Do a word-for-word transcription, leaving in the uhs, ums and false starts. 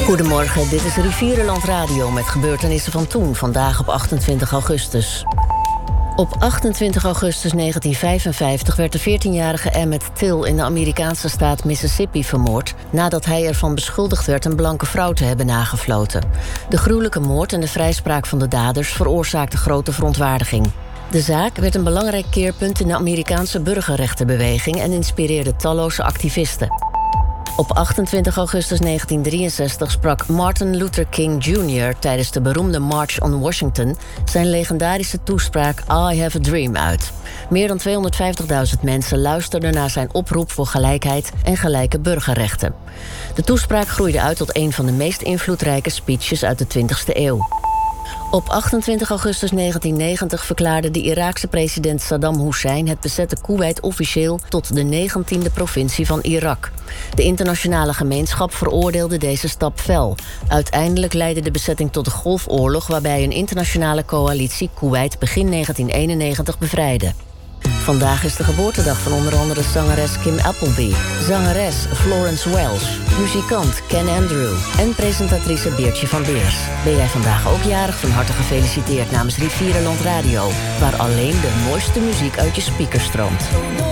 Goedemorgen, dit is Rivierenland Radio met gebeurtenissen van toen, vandaag op achtentwintig augustus. Op achtentwintig augustus negentien vijfenvijftig werd de veertienjarige Emmett Till in de Amerikaanse staat Mississippi vermoord nadat hij ervan beschuldigd werd een blanke vrouw te hebben nagefloten. De gruwelijke moord en de vrijspraak van de daders veroorzaakten grote verontwaardiging. De zaak werd een belangrijk keerpunt in de Amerikaanse burgerrechtenbeweging en inspireerde talloze activisten. Op achtentwintig augustus negentien drieënzestig sprak Martin Luther King junior tijdens de beroemde March on Washington zijn legendarische toespraak I Have a Dream uit. Meer dan tweehonderdvijftigduizend mensen luisterden naar zijn oproep voor gelijkheid en gelijke burgerrechten. De toespraak groeide uit tot een van de meest invloedrijke speeches uit de twintigste eeuw. Op achtentwintig augustus negentien negentig verklaarde de Iraakse president Saddam Hussein het bezette Koeweit officieel tot de negentiende provincie van Irak. De internationale gemeenschap veroordeelde deze stap fel. Uiteindelijk leidde de bezetting tot de Golfoorlog, waarbij een internationale coalitie Koeweit begin negentien eenennegentig bevrijdde. Vandaag is de geboortedag van onder andere zangeres Kim Appleby, zangeres Florence Welch, muzikant Ken Andrew en presentatrice Beertje van Beers. Ben jij vandaag ook jarig? Van harte gefeliciteerd namens Rivierenland Radio, waar alleen de mooiste muziek uit je speakers stroomt.